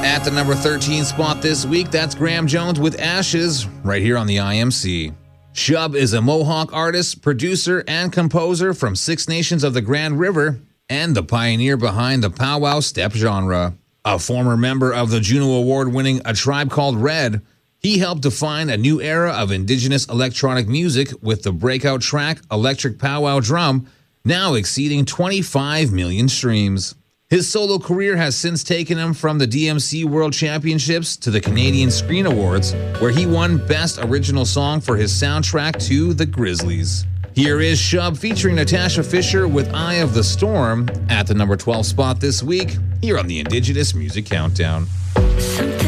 At the number 13 spot this week, that's Graham Jones with Ashes, right here on the IMC. Shub is a Mohawk artist, producer, and composer from Six Nations of the Grand River, and the pioneer behind the powwow step genre. A former member of the Juno Award-winning A Tribe Called Red, he helped define a new era of indigenous electronic music with the breakout track Electric Powwow Drum, now exceeding 25 million streams. His solo career has since taken him from the DMC World Championships to the Canadian Screen Awards, where he won Best Original Song for his soundtrack to The Grizzlies. Here is Shub featuring Natasha Fisher with Eye of the Storm at the number 12 spot this week, here on the Indigenous Music Countdown.